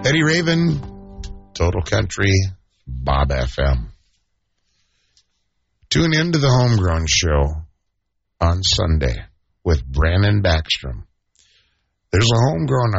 Eddie Raven, Total Country, Bob FM. Tune into the Homegrown Show on Sunday with Brandon Backstrom. There's a homegrown